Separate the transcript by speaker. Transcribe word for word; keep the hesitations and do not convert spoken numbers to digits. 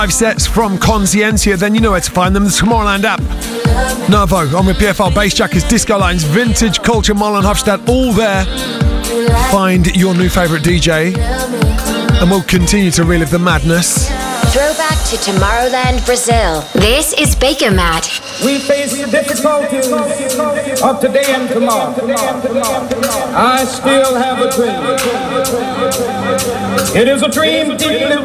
Speaker 1: Five sets from Consciencia, then you know where to find them. The Tomorrowland app. Nervo on with P F R, Bassjackers, Disco Lines, Vintage Culture, Marlon Hofstad, all there. Find your new favourite D J and we'll continue to relive the madness.
Speaker 2: Throwback to Tomorrowland, Brazil. This is Baker Mat.
Speaker 3: We face the difficulties of today and tomorrow. I still have a dream. It is a dream deeply